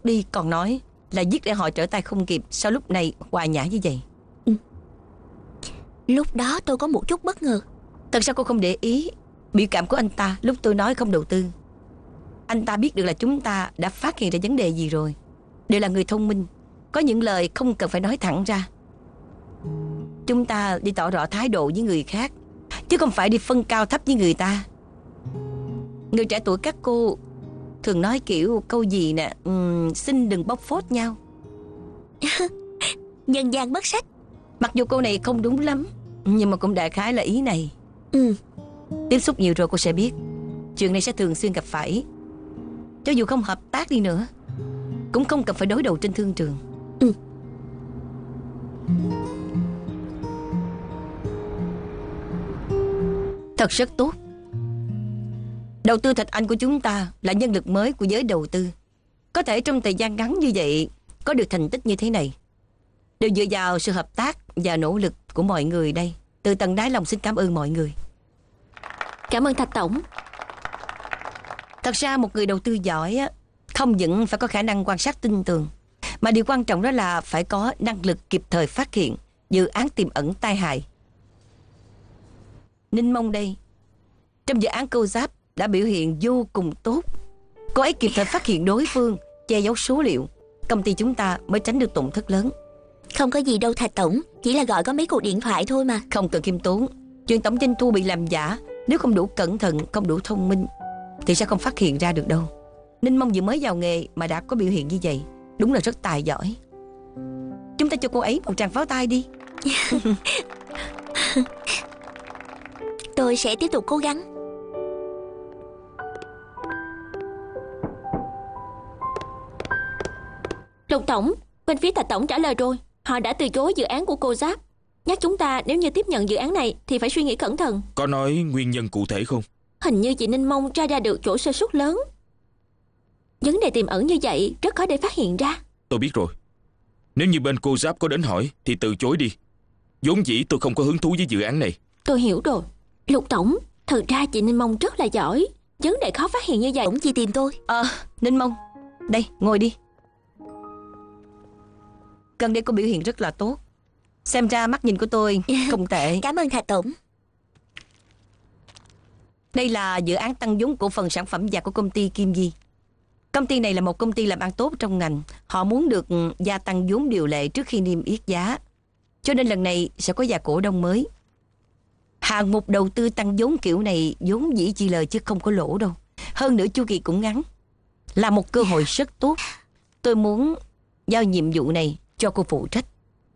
đi còn nói là giết để họ trở tay không kịp. Sao lúc này hòa nhã như vậy? Lúc đó tôi có một chút bất ngờ. Thật sao cô không để ý biểu cảm của anh ta lúc tôi nói không đầu tư? Anh ta biết được là chúng ta đã phát hiện ra vấn đề gì rồi. Đều là người thông minh, có những lời không cần phải nói thẳng ra. Chúng ta đi tỏ rõ thái độ với người khác, chứ không phải đi phân cao thấp với người ta. Người trẻ tuổi các cô thường nói kiểu câu gì nè, xin đừng bóc phốt nhau. Nhân gian bất sách. Mặc dù câu này không đúng lắm, nhưng mà cũng đại khái là ý này. Tiếp xúc nhiều rồi cô sẽ biết, chuyện này sẽ thường xuyên gặp phải. Cho dù không hợp tác đi nữa, cũng không cần phải đối đầu trên thương trường. Thật rất tốt. Đầu tư Thạch Anh của chúng ta là nhân lực mới của giới đầu tư. Có thể trong thời gian ngắn như vậy có được thành tích như thế này, đều dựa vào sự hợp tác và nỗ lực của mọi người đây. Từ tận đáy lòng xin cảm ơn mọi người. Cảm ơn Thạch tổng. Thật ra một người đầu tư giỏi á, không những phải có khả năng quan sát tinh tường, mà điều quan trọng đó là phải có năng lực kịp thời phát hiện dự án tiềm ẩn tai hại. Ninh Mông đây, trong dự án Câu Giáp đã biểu hiện vô cùng tốt. Cô ấy kịp thời phát hiện đối phương, che giấu số liệu, công ty chúng ta mới tránh được tổn thất lớn. Không có gì đâu Thạch tổng, chỉ là gọi có mấy cuộc điện thoại thôi mà. Không cần khiêm tốn. Chuyện tổng doanh thu bị làm giả, nếu không đủ cẩn thận, không đủ thông minh thì sẽ không phát hiện ra được đâu. Ninh Mông vừa mới vào nghề mà đã có biểu hiện như vậy, đúng là rất tài giỏi. Chúng ta cho cô ấy một tràng pháo tay đi. Tôi sẽ tiếp tục cố gắng. Lục tổng, bên phía Thạch tổng trả lời rồi. Họ đã từ chối dự án của cô Giáp. Nhắc chúng ta nếu như tiếp nhận dự án này thì phải suy nghĩ cẩn thận. Có nói nguyên nhân cụ thể không? Hình như chị Ninh Mông tra ra được chỗ sơ suất lớn. Vấn đề tiềm ẩn như vậy rất khó để phát hiện ra. Tôi biết rồi. Nếu như bên cô Giáp có đến hỏi thì từ chối đi. Vốn dĩ tôi không có hứng thú với dự án này. Tôi hiểu rồi. Lục tổng, thật ra chị Ninh Mông rất là giỏi. Vấn đề khó phát hiện như vậy. Tổng chi tìm tôi. Ninh Mông, đây, ngồi đi. Gần đây có biểu hiện rất là tốt. Xem ra mắt nhìn của tôi không tệ. Cảm ơn Thạch tổng. Đây là dự án tăng vốn cổ phần sản phẩm giặt của công ty Kim Di. Công ty này là một công ty làm ăn tốt trong ngành. Họ muốn được gia tăng vốn điều lệ trước khi niêm yết giá, cho nên lần này sẽ có nhà cổ đông mới. Hạng mục đầu tư tăng vốn kiểu này vốn dĩ chi lời chứ không có lỗ đâu. Hơn nữa chu kỳ cũng ngắn, là một cơ hội rất tốt. Tôi muốn giao nhiệm vụ này cho cô phụ trách.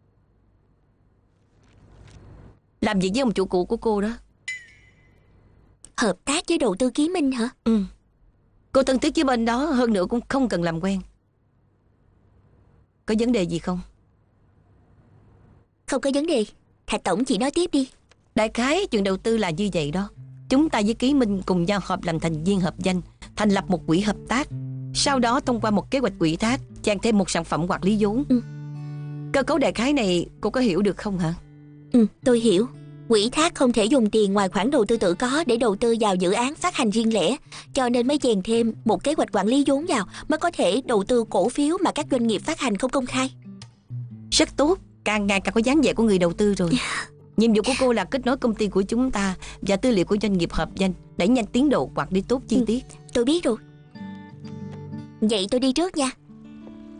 Làm việc với ông chủ cũ của cô đó. Hợp tác với đầu tư Ký Minh hả? Cô thân thiết với bên đó, hơn nữa cũng không cần làm quen. Có vấn đề gì không? Không có vấn đề. Thạch tổng chỉ nói tiếp đi. Đại khái chuyện đầu tư là như vậy đó. Chúng ta với Ký Minh cùng nhau họp làm thành viên hợp danh, thành lập một quỹ hợp tác. Sau đó thông qua một kế hoạch ủy thác chàng thêm một sản phẩm quản lý vốn. Cơ cấu đại khái này cô có hiểu được không hả? Tôi hiểu. Quỹ thác không thể dùng tiền ngoài khoản đầu tư tự có để đầu tư vào dự án phát hành riêng lẻ, cho nên mới chèn thêm một kế hoạch quản lý vốn vào, mới có thể đầu tư cổ phiếu mà các doanh nghiệp phát hành không công khai. Rất tốt, càng ngày càng có dáng vẻ của người đầu tư rồi. Nhiệm vụ của cô là kết nối công ty của chúng ta và tư liệu của doanh nghiệp hợp danh, đẩy nhanh tiến độ quản lý tốt chi tiết. Tôi biết rồi. Vậy tôi đi trước nha.